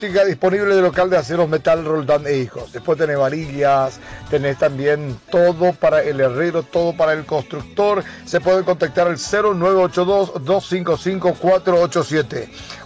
Disponible de local de aceros, metal, Roldán e Hijos. Después tenés varillas, tenés también todo para el herrero, todo para el constructor. Se puede contactar al 0982-255-487.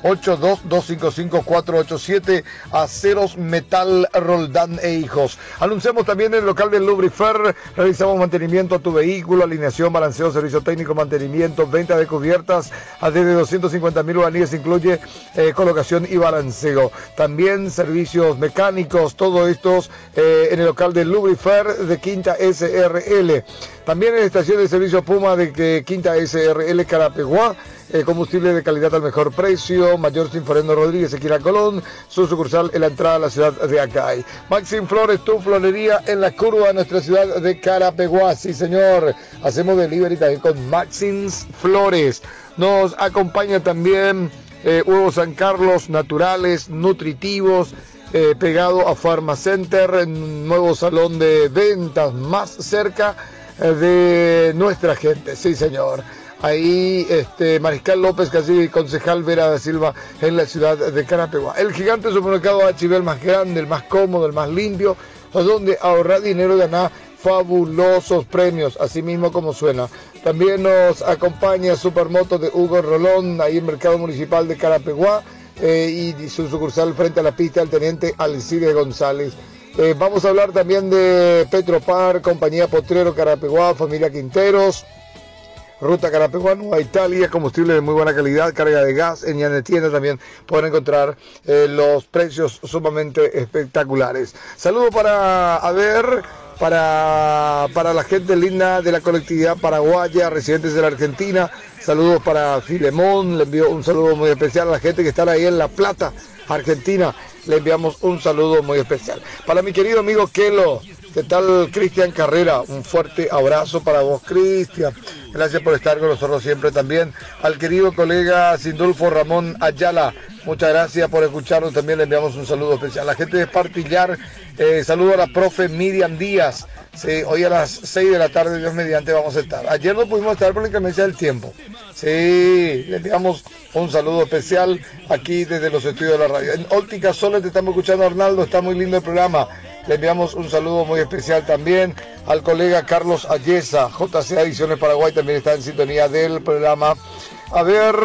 82-255-487. Aceros, metal, Roldán e Hijos. Anunciamos también en el local del Lubrifer. Realizamos mantenimiento a tu vehículo, alineación, balanceo, servicio técnico, mantenimiento, venta de cubiertas a desde 250.000 guaraníes, incluye colocación y balanceo. También servicios mecánicos, todos estos en el local del Lubrifer de Quinta SRL. También en la estación de servicio Puma de Quinta SRL Carapeguá. Combustible de calidad al mejor precio. Mayor Sinforendo Rodríguez, esquina Colón. Su sucursal en la entrada a la ciudad de Acay. Maxim Flores, tu florería en la curva de nuestra ciudad de Carapeguá. Sí, señor. Hacemos delivery también con Maxim Flores. Nos acompaña también Huevos San Carlos, naturales, nutritivos, pegado a Pharmacenter, nuevo salón de ventas más cerca de nuestra gente. Sí, señor. Ahí Mariscal López Casillo y concejal Vera da Silva en la ciudad de Carapeguá. El gigante supermercado H&B, el más grande, el más cómodo, el más limpio, donde ahorrar dinero y ganar fabulosos premios, así mismo como suena. También nos acompaña Supermoto de Hugo Rolón, ahí en Mercado Municipal de Carapeguá, y su sucursal frente a la pista del Teniente Alcide González. Vamos a hablar también de Petropar, Compañía Potrero Carapeguá, Familia Quinteros, Ruta Carapeguá, Nueva Italia, combustible de muy buena calidad, carga de gas. En Yanetienda también pueden encontrar los precios sumamente espectaculares. Saludos para la gente linda de la colectividad paraguaya, residentes de la Argentina. Saludos para Filemón, le envío un saludo muy especial a la gente que está ahí en La Plata, Argentina. Le enviamos un saludo muy especial. Para mi querido amigo Kelo, ¿qué tal Cristian Carrera? Un fuerte abrazo para vos, Cristian. Gracias por estar con nosotros siempre también. Al querido colega Sindulfo Ramón Ayala, muchas gracias por escucharnos. También le enviamos un saludo especial. A la gente de Espartillar, saludo a la profe Miriam Díaz. Sí, hoy a las 6 de la tarde, Dios mediante, vamos a estar. Ayer no pudimos estar por la inclemencia del tiempo. Sí, le enviamos un saludo especial aquí desde los estudios de la radio. En Óptica Soles te estamos escuchando, Arnaldo, está muy lindo el programa. Le enviamos un saludo muy especial también al colega Carlos Ayesa, JC Ediciones Paraguay, también está en sintonía del programa. A ver,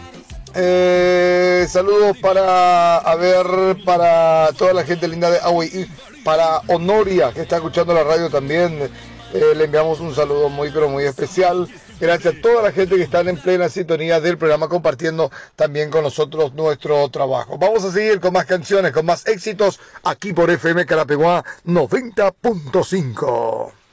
saludos para toda la gente linda de Agüey, para Honoria, que está escuchando la radio también. Le enviamos un saludo muy, pero muy especial. Gracias a toda la gente que está en plena sintonía del programa, compartiendo también con nosotros nuestro trabajo. Vamos a seguir con más canciones, con más éxitos, aquí por FM Carapeguá 90.5.